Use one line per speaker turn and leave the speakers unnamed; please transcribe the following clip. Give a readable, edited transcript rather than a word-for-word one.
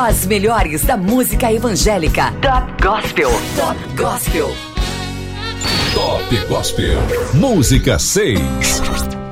As melhores da música evangélica. Top Gospel. Top Gospel.
Top Gospel. Música 6.